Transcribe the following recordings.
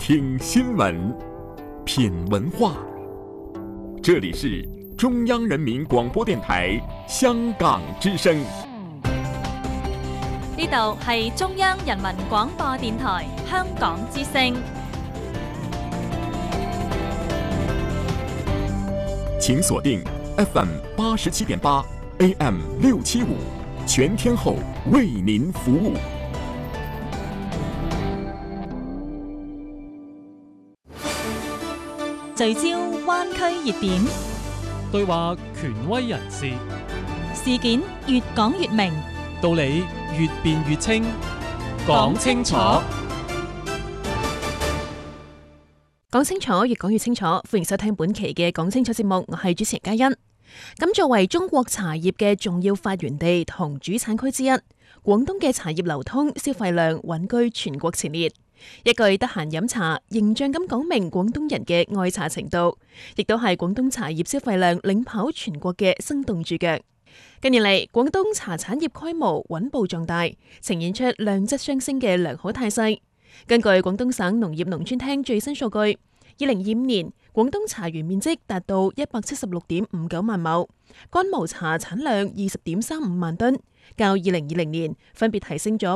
聽新聞，品文化。這裡是中央人民廣播電台香港之聲。 呢度係中央人民廣播電台香港之聲。 請鎖定 FM 87.8 AM 675，全天候為您服務。 聚焦灣區熱點， 對話權威人士， 事件越講越明， 道理越辯越清，講清楚。 講清楚，越講越清楚。歡迎收聽本期嘅講清楚節目，我係主持人嘉欣。咁作為中國茶葉嘅重要發源地同主產區之一，廣東嘅茶葉流通消費量穩居全國前列。一句得閒飲茶，形象咁講明廣東人嘅愛茶程度，亦都係廣東茶葉消費量領跑全國嘅生動注腳。近年嚟，廣東茶產業規模穩步壯大，呈現出量質相升嘅良好態勢。根據廣東省農業農村廳最新數據，2025年廣東茶園面積達到176.59萬畝，乾毛茶產量20.35萬噸，較2020年分別提升咗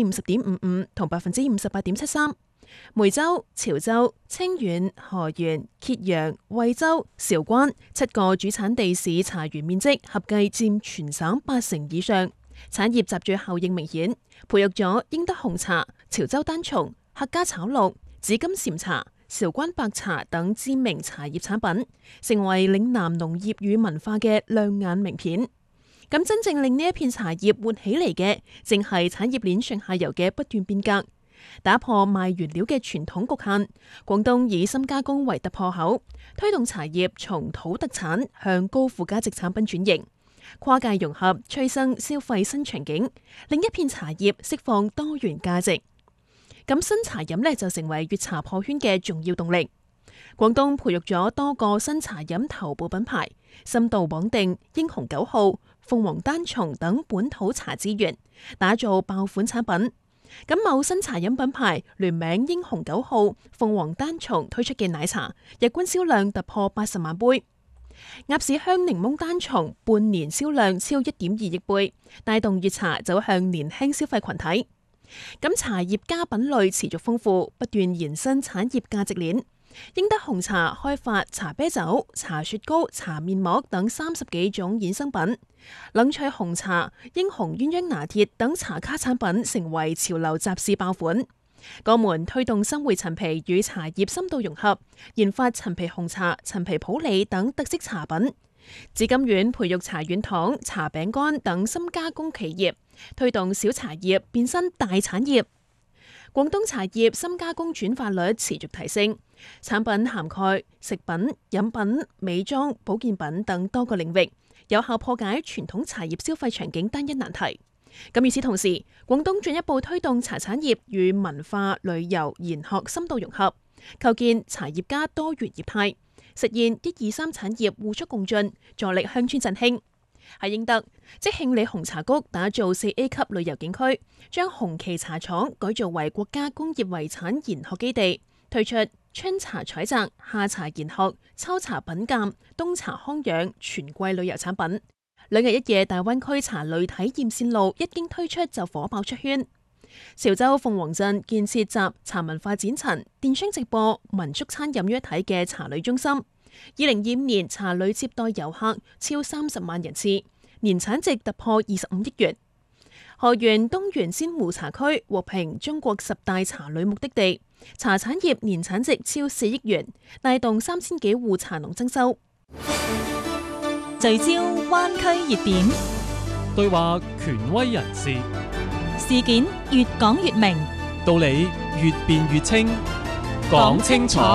50.55%同58.73%。梅州、潮州、清遠、河源、揭陽、惠州、韶關7個主產地市茶園面積合計佔全省80%以上，產業集聚效應明顯，培育咗英德紅茶、潮州單叢、客家炒綠、紫金禪茶、韶關白茶等知名茶葉產品，成為嶺南農業與文化嘅亮眼名片。咁真正令呢一片茶葉活起嚟嘅，正係產業鏈上下游嘅不斷變革，打破賣原料嘅傳統局限。廣東以深加工為突破口，推動茶葉從土特產向高附加值產品轉型，跨界融合，催生消費新場景，令一片茶葉釋放多元價值。咁新茶飲呢，就成為粵茶破圈嘅重要動力。廣東培育咗多個新茶飲頭部品牌，深度綁定英雄9號、鳳凰單叢等本土茶資源，打造爆款產品。咁某新茶飲品牌聯名英雄9號、鳳凰單叢推出嘅奶茶，日均銷量突破80萬杯。鴨屎香檸檬單叢半年銷量超1.2億杯，帶動粵茶走向年輕消費群體。咁茶葉家品類持續豐富，不斷延伸產業價值鏈。英德紅茶開發茶啤酒、茶雪糕、茶面膜等30幾種衍生品，冷萃紅茶、英紅鴛鴦拿鐵等茶卡產品成為潮流集市爆款。江門推動新會陳皮與茶葉深度融合，研發陳皮紅茶、陳皮普洱等特色茶品。紫金苑培育茶軟糖、茶餅乾等深加工企業，推動小茶葉變身大產業。廣東茶葉深加工轉化率持續提升，產品涵蓋食品、飲品、美妝、保健品等多個領域，有效破解傳統茶葉消費場景單一難題。咁與此同時，廣東進一步推動茶產業與文化、旅遊、研學深度融合，構建茶葉加多元業態，實現1、2、3產業互促共進，助力鄉村振興。喺英德，即興里紅茶谷打造4A 級旅遊景區，將紅旗茶廠改造為國家工業遺產研學基地，推出春茶採摘、夏茶研學、秋茶品鑑、冬茶康養全季旅遊產品。2日1夜大灣區茶旅體驗線路一經推出就火爆出圈。潮州鳳凰鎮建設集茶文化展陳、電商直播、民宿餐飲於一體嘅茶旅中心。2025年茶旅接待遊客超30萬人次，年產值突破25億元。河源東源仙湖茶區獲評中國10大茶旅目的地，茶產業年產值超4億元，帶動3000幾戶茶農增收。 聚焦灣區熱點， 對話權威人士， 事件越講越明， 道理越辯越清，講清楚。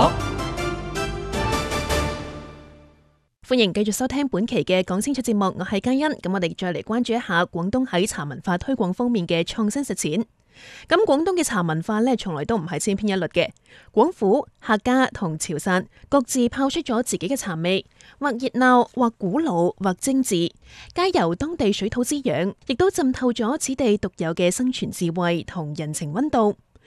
歡迎繼續收聽本期嘅講清楚節目，我係嘉欣。咁我哋再嚟關注一下廣東喺茶文化推廣方面嘅創新實踐。咁廣東嘅茶文化呢，從來都唔係千篇一律嘅。廣府、客家同潮汕各自拋出咗自己嘅茶味，或熱鬧，或古老，或精緻，皆由當地水土滋養，亦都浸透咗此地獨有嘅生存智慧同人情溫度。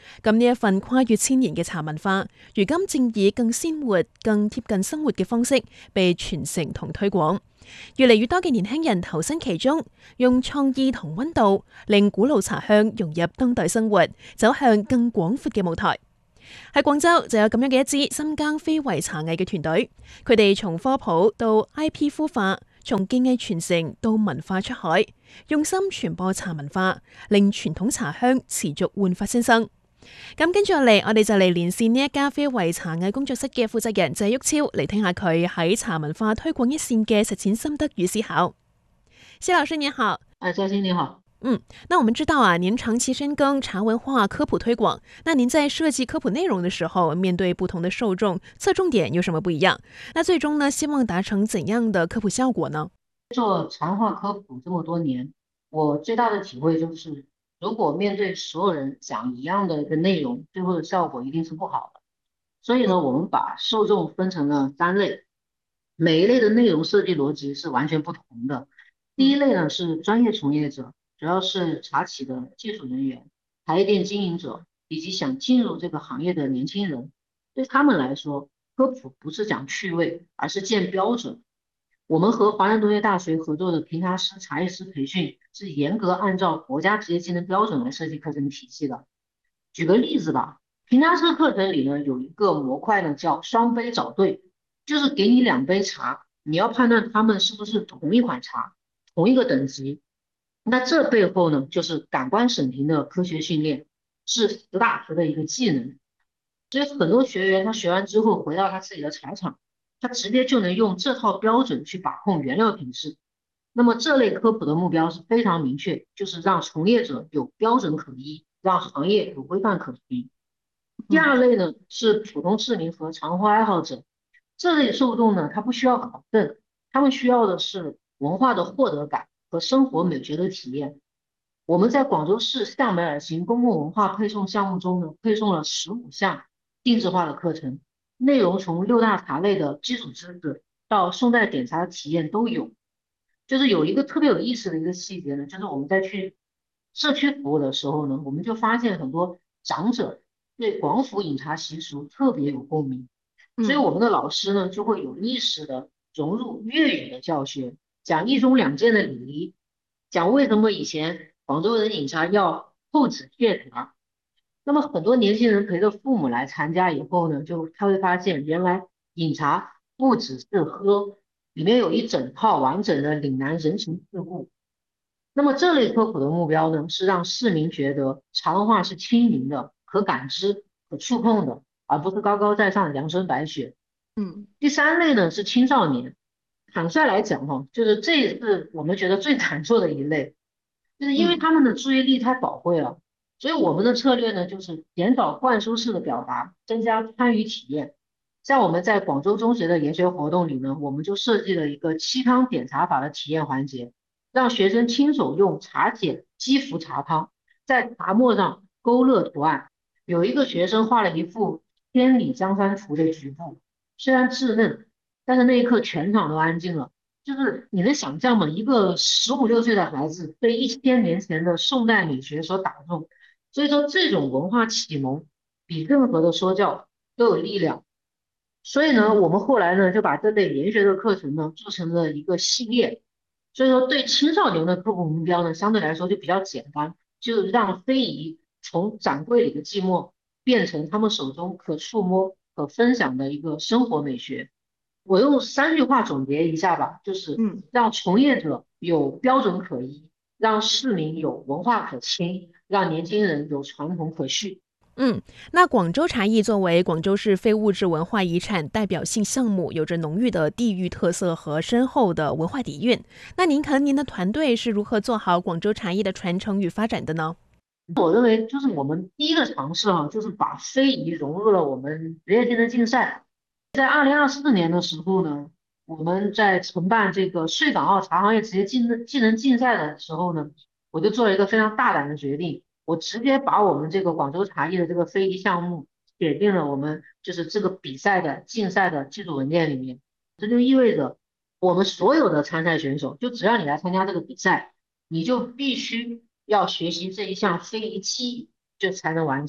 咁呢一份跨越千年嘅茶文化，如今正以更鮮活、更貼近生活嘅方式被傳承同推廣。越嚟越多嘅年輕人投身其中，用創意同溫度令古老茶香融入當代生活，走向更廣闊嘅舞台。喺廣州就有咁樣嘅一支深耕非遺茶藝嘅團隊，佢哋從科普到 IP 孵化，從技藝傳承到文化出海，用心傳播茶文化，令傳統茶香持續煥發新生。咁跟住落嚟，我哋就嚟連線呢一家非遺茶藝工作室嘅負責人謝旭超，嚟聽下佢喺茶文化推廣一線嘅實踐心得與思考。謝老師您好。 嘉欣你好。 那我們知道啊，您長期深耕茶文化科普推廣，那您在設計科普內容的時候，面對不同的受眾，側重點有什麼不一樣？那最終呢，希望達成怎樣的科普效果呢？ 做茶文化科普這麼多年，我最大的體會就是如果面對所有人講一樣的一個內容，最後的效果一定是不好的。所以呢，我們把受眾分成了3類，每一類的內容設計邏輯是完全不同的。第一類呢是專業從業者，主要是茶企的技術人員、茶葉店經營者以及想進入這個行業的年輕人。對他們來說，科普不是講趣味，而是建標準。我們和華南農業大學合作的評茶師、茶藝師培訓是嚴格按照國家職業技能標準來設計課程體系的。舉個例子吧，評茶師課程裡呢有一個模塊呢叫雙杯找對，就是給你2杯茶，你要判斷他們是不是同一款茶、同一個等級。那這背後呢就是感官審評的科學訓練，是實打實的一個技能。所以很多學員他學完之後回到他自己的茶廠，他直接就能用這套標準去把控原料品質。那麼這類科普的目標是非常明確，就是讓從業者有標準可依，讓行業有規範可循。第二類呢是普通市民和茶文化愛好者，這類受眾呢他不需要考證，他們需要的是文化的獲得感和生活美學的體驗。我們在廣州市向美爾行公共文化配送項目中呢，配送了15項定制化的課程，內容從6大茶類的基礎知識到宋代點茶的體驗都有。就是有一個特別有意思的一個細節呢，就是我們在去社區服務的時候呢，我們就發現很多長者對廣府飲茶習俗特別有共鳴，所以我們的老師呢就會有意識的融入粵語的教學，講一盅兩件的禮儀，講為什麼以前廣州人飲茶要扣紙謝茶。那麼很多年輕人陪着父母來參加以後呢，他會發現原來飲茶不只是喝，裡面有一整套完整的嶺南人情世故。那麼這類科普的目標呢，是讓市民覺得茶文化是親民的、可感知、可觸碰的，而不是高高在上陽春白雪。第3類呢是青少年。坦率來講就是這是我們覺得最難做的一類，就是因為他們的注意力太寶貴了，所以我們的策略呢就是減少灌輸式的表達，增加參與體驗。像我們在廣州中學的研學活動裡呢，我們就設計了一個沏湯點茶法的體驗環節，讓學生親手用茶笅擊浮茶湯，在茶末上勾勒圖案。有一個學生畫了一幅千里江山圖的局部，雖然稚嫩，但是那一刻全場都安靜了，就是你能想象嗎？一個15、16歲的孩子被1000年前的宋代美學所打動，所以說這種文化啟蒙比任何的說教都有力量。所以呢，我們後來呢就把這類研學的課程呢做成了一個系列。所以說對青少年的科普目標呢相對來說就比較簡單，就讓非遺從掌櫃裡的寂寞變成他們手中可觸摸、可分享的一個生活美學。我用3句話總結一下吧，就是讓從業者有標準可依，讓市民有文化可親，讓年輕人有傳統可續。 那廣州茶藝作為廣州市非物質文化遺產代表性項目，有着濃郁的地域特色和深厚的文化底蘊。那您和您的團隊是如何做好廣州茶藝的傳承與發展的呢？ 我認為就是我們第一個嘗試就是把非遺融入了我們職業技能競賽。在2024年的時候呢，我們在承辦這個穗港澳茶行業職業技能競賽的時候呢，我就做了一個非常大膽的決定，我直接把我們這個廣州茶藝的這個非遺項目寫進了我們就是這個比賽的競賽的技術文件裡面。這就意味着我們所有的參賽選手，就只要你來參加這個比賽，你就必須要學習這一項非遺技藝，就才能完成。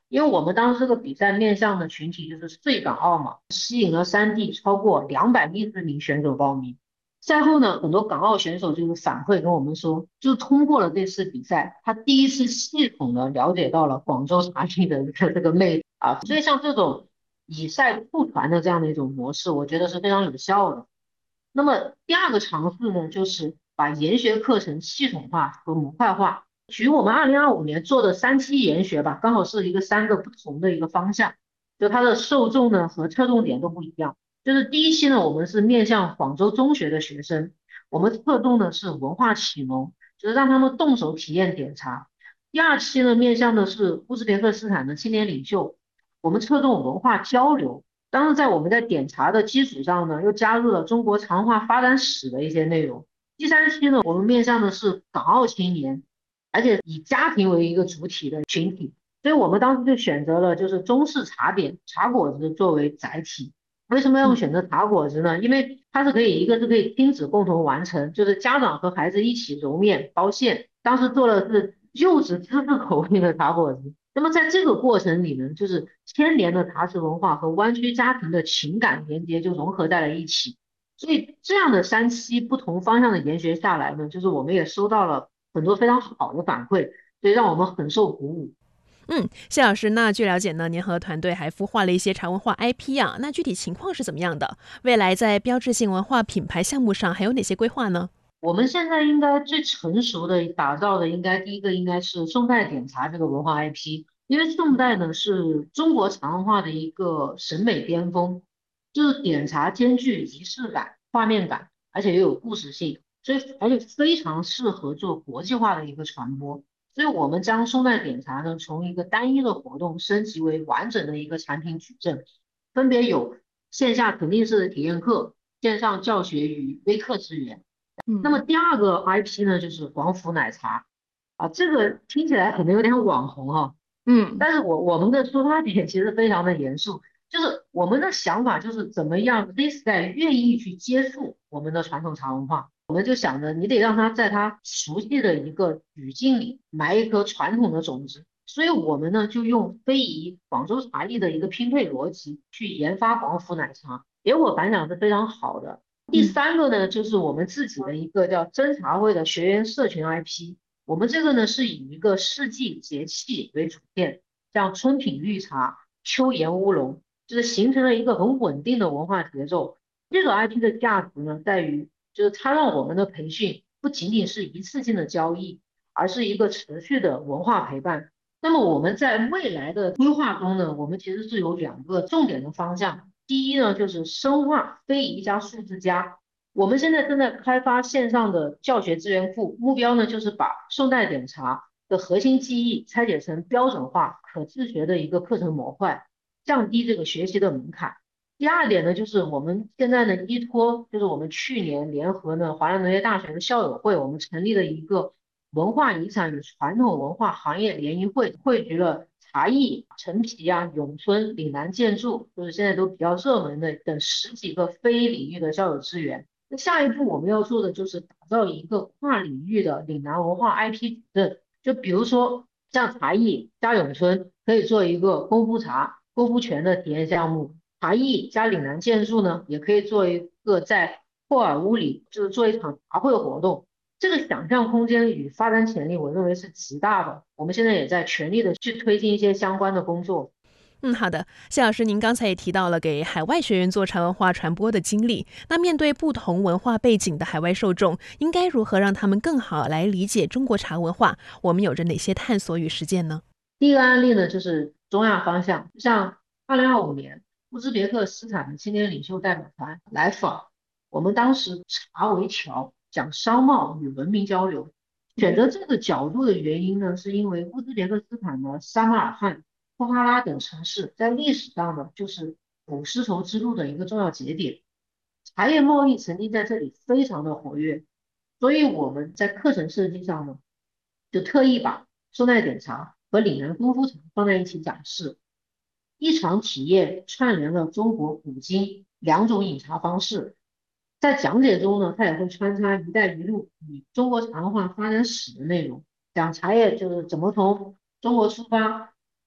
因为我们当时这个比赛面向的群体就是穗港澳嘛，吸引了3地超过210名选手报名。赛后呢，很多港澳选手就是反馈跟我们说，就是通过了这次比赛，他第一次系统的了解到了广州茶艺的这个魅力啊。所以像这种以赛互传的这样的一种模式，我觉得是非常有效的。那么第二个尝试呢，就是把研学课程系统化和模块化。举我们2025年做的3期研学吧，刚好是一个3个不同的一个方向，就它的受众呢和侧重点都不一样。就是第一期呢，我们是面向广州中学的学生，我们侧重的是文化启蒙，就是让他们动手体验点茶。第二期呢，面向的是乌兹别克斯坦的青年领袖，我们侧重文化交流。当然，我们在点茶的基础上呢，又加入了中国茶文化发展史的一些内容。第3期呢，我们面向的是港澳青年，而且以家庭为一个主体的群体，所以我们当时就选择了就是中式茶点茶果子作为载体。为什么要选择茶果子呢？因为它是可以，一个是可以亲子共同完成，就是家长和孩子一起揉面包馅。当时做的是柚子芝士口味的茶果子。那么在这个过程里呢，就是牵连的茶食文化和湾区家庭的情感连接就融合在了一起。所以这样的3期不同方向的研学下来呢，就是我们也收到了很多非常好的反馈，所以让我们很受鼓舞。 谢老师，那据了解呢，您和团队还孵化了一些茶文化 IP 啊，那具体情况是怎么样的？未来在标志性文化品牌项目上还有哪些规划呢？ 我们现在应该最成熟的打造的第一个应该是宋代点茶这个文化 IP，因为宋代呢是中国茶文化的一个审美巅峰，就是点茶兼具仪式感、画面感，而且又有故事性，所以而且非常适合做国际化的一个传播。所以我们将宋代点茶呢从一个单一的活动升级为完整的一个产品矩阵，分别有线下沉浸式的体验课、线上教学与微课资源。那么第二个 IP 呢，就是广府奶茶啊，这个听起来可能有点网红哈，但是我们的出发点其实非常的严肃，就是我们的想法就是怎么样 Z 代愿意去接触我们的传统茶文化，我们就想着你得让他在他熟悉的一个语境里埋一颗传统的种子，所以我们呢就用非遗广州茶艺的一个拼配逻辑去研发广府奶茶，结果反响是非常好的。第3个呢，就是我们自己的一个叫真茶会的学员社群 IP。我们这个呢是以一个四季节气为主线，像春品绿茶、秋研乌龙，就是形成了一个很稳定的文化节奏。这个 IP 的价值呢，在于就是它让我们的培训不仅仅是一次性的交易，而是一个持续的文化陪伴。那么我们在未来的规划中呢，我们其实是有2个重点的方向。第一呢，就是深化非遗加数字加。我们现在正在开发线上的教学资源库，目标呢就是把宋代点茶的核心技艺拆解成标准化、可自学的一个课程模块，降低这个学习的门槛。第2点呢，就是我们现在呢依托，就是我们去年联合呢华南农业大学的校友会，我们成立了一个文化遗产与传统文化行业联谊会，汇聚了茶艺、陈皮啊、咏春、岭南建筑，就是现在都比较热门的等10几个非领域的校友资源。那下一步我们要做的就是打造一个跨领域的岭南文化 IP 矩阵，就比如说像茶艺加咏春可以做一个功夫茶、功夫拳的体验项目，茶艺加岭南建筑呢也可以做一个在霍尔乌里就是做一场茶会活动。这个想象空间与发展潜力，我认为是极大的。我们现在也在全力的去推进一些相关的工作。 好的，谢老师，您刚才也提到了给海外学员做茶文化传播的经历。那面对不同文化背景的海外受众，应该如何让他们更好来理解中国茶文化？我们有着哪些探索与实践呢？ 第一个案例呢，就是中亚方向，像2025年乌兹别克斯坦的青年领袖代表团来访，我们当时茶为桥，讲商贸与文明交流。选择这个角度的原因呢，是因为乌兹别克斯坦的撒马尔罕、布哈拉等城市在历史上呢，就是古丝绸之路的一个重要节点，茶叶贸易曾经在这里非常的活跃，所以我们在课程设计上呢，就特意把宋代点茶和岭南功夫茶放在一起讲示，一场体验串联了中国古今2种饮茶方式。在讲解中呢，它也会穿插一带一路与中国茶文化发展史的内容，讲茶叶就是怎么从中国出发，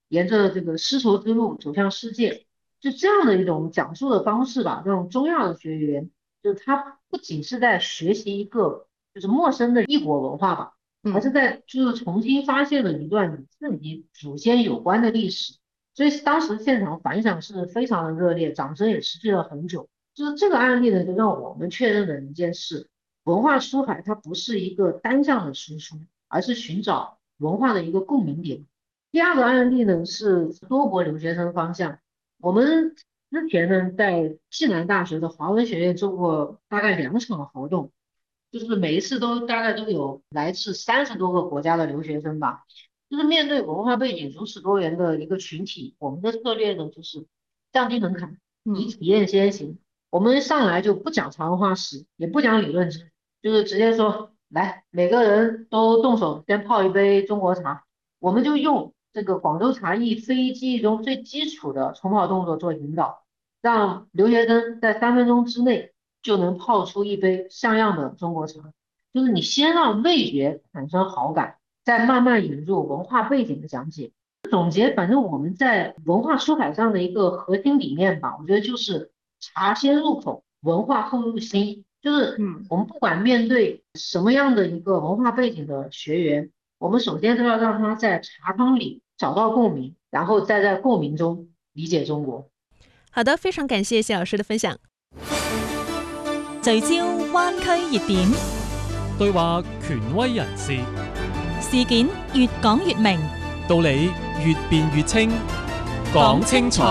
沿着这个丝绸之路走向世界，就这样的一种讲述的方式吧，让中亚的学员，就是他不仅是在学习一个就是陌生的异国文化吧，而是在就是重新发现了一段与自己祖先有关的历史。所以当时现场反响是非常的热烈，掌声也持续了很久。就是这个案例呢，就让我们确认了一件事：文化出海它不是一个单向的输出，而是寻找文化的一个共鸣点。第二个案例呢是多国留学生方向，我们之前呢在暨南大学的华文学院做过大概2场活动，就是每一次都大概都有来自30多个国家的留学生吧。就是面对文化背景如此多元的一个群体，我们的策略呢就是降低门槛，以体验先行。我们上来就不讲长文化史，也不讲理论知识，就是直接说，来，每个人都动手先泡一杯中国茶，我们就用这个广州茶艺非记忆中最基础的冲泡动作做引导，让留学生在3分钟之内就能泡出一杯像样的中国茶。就是你先让味觉产生好感，再慢慢引入文化背景的讲解。总结，反正我们在文化出海上的一个核心理念吧，我觉得就是茶先入口，文化后入心。就是我们不管面对什么样的一个文化背景的学员，我们首先都要让他在茶汤里找到共鳴，然後再在共鳴中理解中國。 好的，非常感謝謝老師的分享。 聚焦灣區熱點， 對話權威人士， 事件越講越明， 道理越辯越清，講清楚。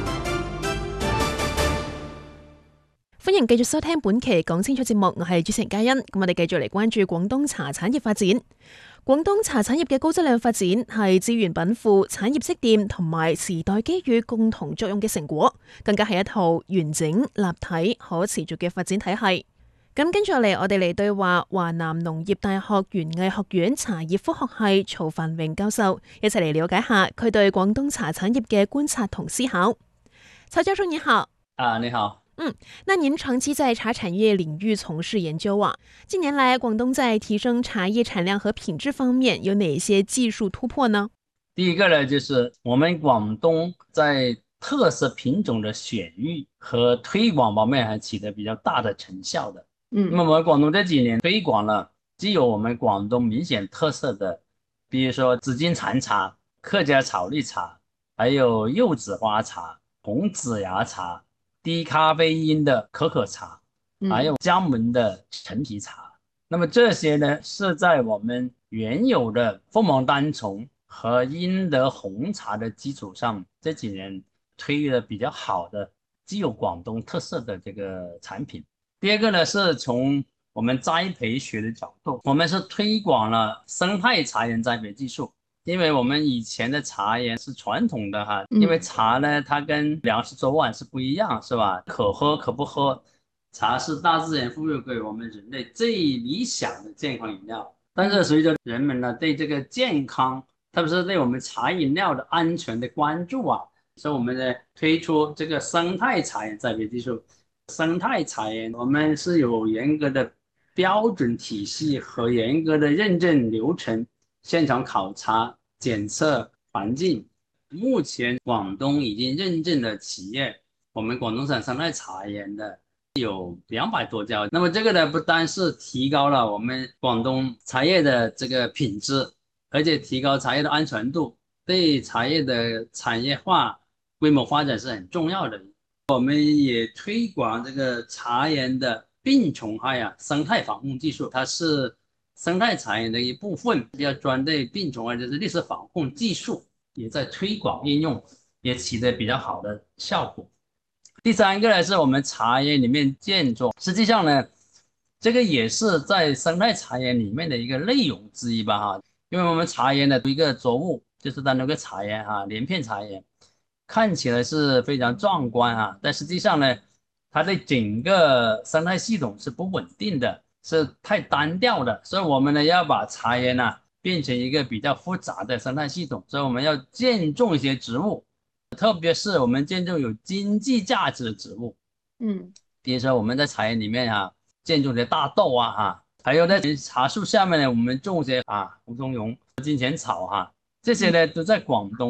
歡迎繼續收聽本期講清楚節目，我係主持人嘉欣。咁我哋繼續嚟關注廣東茶產業發展。廣東茶產業嘅高質量發展係資源稟賦、產業積澱同埋時代機遇共同作用嘅成果，更加係一套完整、立體、可持續嘅發展體系。咁跟住嚟，我哋嚟對話華南農業大學園藝學院茶葉科學系曹繁榮教授，一齊嚟了解下佢對廣東茶產業嘅觀察同思考。曹教授你好。 你好。 那您長期在茶產業領域從事研究啊，近年來廣東在提升茶葉產量和品質方面有哪些技術突破呢？ 第一個呢，就是我們廣東在特色品種的選育和推廣方面還取得比較大的成效的。那麼我們廣東這幾年推廣了既有我們廣東明顯特色的，比如說紫金禪茶、客家草綠茶，還有柚子花茶、紅子芽茶、低咖啡因的可可茶，還有江門的陳皮茶。那麼這些呢，是在我們原有的鳳凰單叢和英德紅茶的基礎上，這幾年推的比較好的既有廣東特色的這個產品。第二個呢，是從我們栽培學的角度，我們是推廣了生態茶園栽培技術。因為我們以前的茶園是傳統的哈，因為茶呢，它跟糧食早晚是不一樣，是吧？可喝可不喝，茶是大自然賦予給我們人類最理想的健康飲料。但是隨着人們呢對這個健康，特別是對我們茶飲料的安全的關注啊，所以我們呢推出這個生態茶園栽培技術。生態茶園我們是有嚴格的標準體系和嚴格的認證流程。現場考察、檢測環境，目前廣東已經認證的企業，我們廣東省生態茶園的有200多家。那麼這個呢，不單是提高了我們廣東茶葉的這個品質，而且提高茶葉的安全度，對茶葉的產業化、規模發展是很重要的。我們也推廣這個茶園的病蟲害生態防控技術，它是生態茶園的一部分，比較專對病蟲害就是歷史防控技術也在推廣應用，也取得比較好的效果。第三個呢，是我們茶園裡面建築，實際上呢，這個也是在生態茶園裡面的一個內容之一吧哈。因為我們茶園的一個作物就是單獨個茶園哈，連片茶園看起來是非常壯觀哈，但實際上呢，它的整個生態系統是不穩定的，是太單調的，所以我們呢要把茶園變成一個比較複雜的生態系統，所以我們要建種一些植物，特別是我們建種有經濟價值的植物，比如說我們在茶園裡面建種一些大豆還有在茶樹下面呢，我們種一些胡松茸、金錢草這些呢都在廣東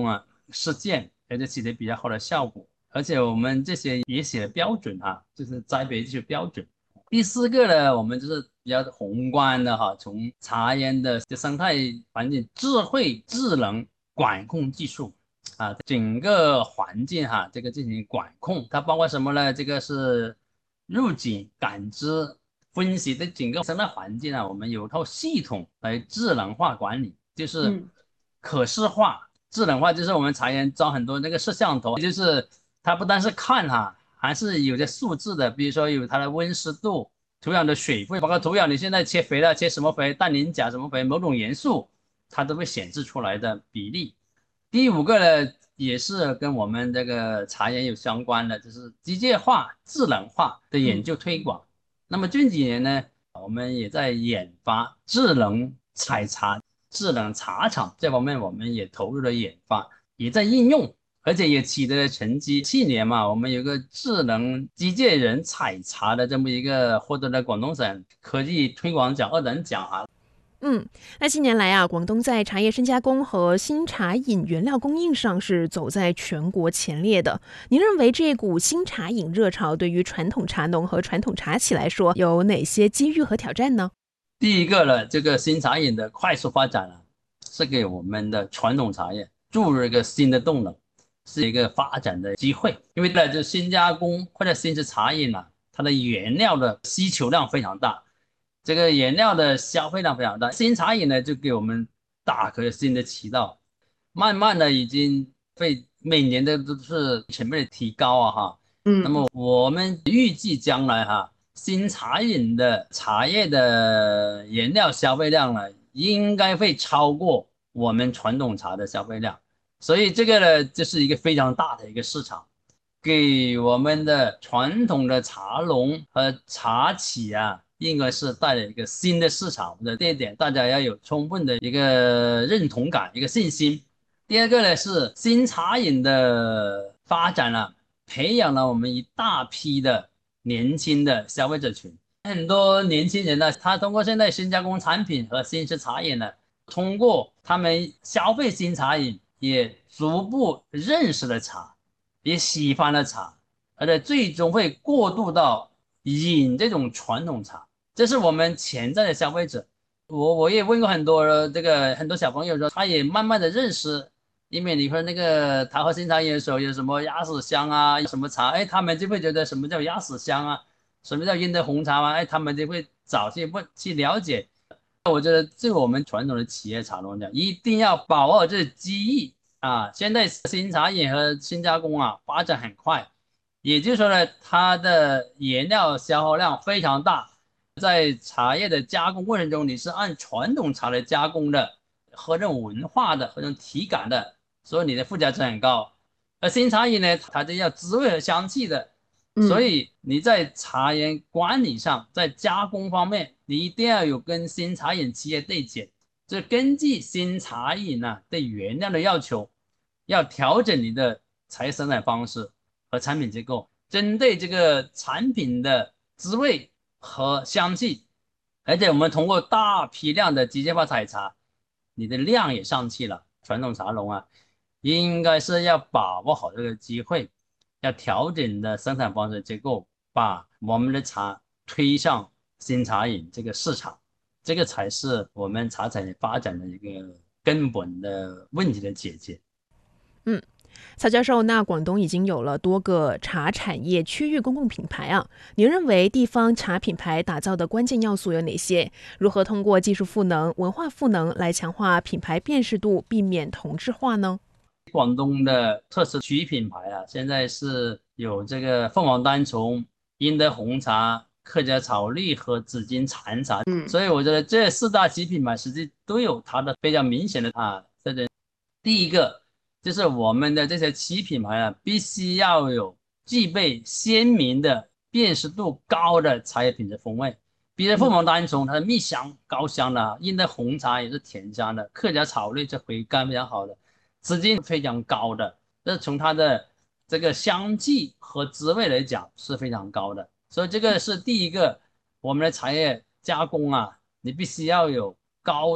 实践，而且取得比较好的效果。而且我们这些也写了标准就是栽培这些标准。第4个呢，我们就是比较宏观的从茶园的生态环境、智慧、智能管控技术整个环境这个进行管控。它包括什么呢？这个是入境、感知、分析的整个生态环境我们有套系统来智能化管理，就是可视化。智能化就是我们茶园装很多那个摄像头，就是它不单是看还是有些数字的，比如说有它的温湿度、土壤的水分，包括土壤你现在切肥了，切什么肥，氮磷钾什么肥，某种元素它都会显示出来的比例。第5个呢，也是跟我们这个茶园有相关的，就是机械化、智能化的研究推广。那么近几年呢，我们也在研发智能采茶、智能茶厂这方面，我们也投入了研发，也在应用，而且也取得了成绩。去年我们有个智能机械人采茶的这么一个获得了广东省科技推广奖2等奖那近年来广东在茶叶深加工和新茶饮原料供应上是走在全国前列的。您认为这股新茶饮热潮对于传统茶农和传统茶企来说有哪些机遇和挑战呢？ 第一个呢，这个新茶饮的快速发展是给我们的传统茶叶注入一个新的动能，是一个发展的机会。因为呢，就新加工或者新式茶饮它的原料的需求量非常大，这个原料的消费量非常大，新茶饮呢就给我们打开了新的渠道，慢慢的已经会每年的都是全面的提高那么我们预计将来新茶饮的茶叶的原料消费量应该会超过我们传统茶的消费量，所以这个呢就是一个非常大的一个市场，给我们的传统的茶农和茶企应该是带来一个新的市场的，这一点大家要有充分的一个认同感、一个信心。第2个呢是新茶饮的发展培养了我们一大批的年轻的消费者群。很多年轻人他通过现在新加工产品和新式茶饮通过他们消费新茶饮，也逐步认识了茶，也喜欢了茶，而且最终会过渡到饮这种传统茶，这是我们潜在的消费者。我也问过很多很多小朋友说，他也慢慢的认识，因为你说那个他喝新茶饮的时候有什么鸭屎香什么茶，他们就会觉得什么叫鸭屎香什么叫英德红茶他们就会早去问去了解。我觉得对我们传统的企业茶农讲，一定要把握这机遇现在新茶饮和新加工发展很快，也就是说呢，它的原料消耗量非常大，在茶叶的加工过程中，你是按传统茶来加工的，喝这种文化的，喝这种体感的，所以你的附加值很高。而新茶饮呢，它就要滋味和香气的，所以你在茶园管理上，在加工方面，你一定要有跟新茶饮企业对接，就根据新茶饮对原料的要求，要调整你的茶叶生产方式和产品结构，针对这个产品的滋味和香气。而且我们通过大批量的机械化采茶，你的量也上去了。传统茶农应该是要把握好这个机会，要调整的生产方式结构，把我们的茶推向新茶饮这个市场，这个才是我们茶产业发展的一个根本的问题的解决。 曹教授，那广东已经有了多个茶产业区域公共品牌您认为地方茶品牌打造的关键要素有哪些？如何通过技术赋能、文化赋能来强化品牌辨识度，避免同质化呢？ 广东的特色区域品牌现在是有这个凤凰单丛、英德红茶、客家草绿和紫金禅茶，所以我觉得这4大区域品牌实际都有它的非常明显的特征。第一个就是我们的这些区域品牌必须要有具备鲜明的辨识度高的茶叶品质风味，比如凤凰单丛它是蜜香高香的，英德红茶也是甜香的，客家草绿是回甘非常好的，紫金非常高的，这从它的这个香气和滋味来讲是非常高的。所以这个是第一个，我们的茶叶加工你必须要有高度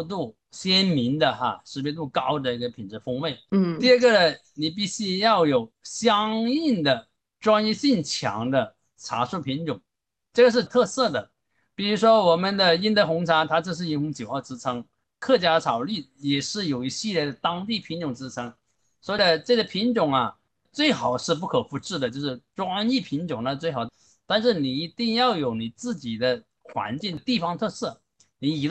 鲜明的识别度高的一个品质风味。第二个呢，你必须要有相应的专业性强的茶树品种，这个是特色的。比如说我们的英德红茶，它这是银红9号之称，客家草绿也是有一系列的当地品种之称。所以呢，这个品种最好是不可复制的，就是专业品种呢最好，但是你一定要有你自己的环境地方特色，你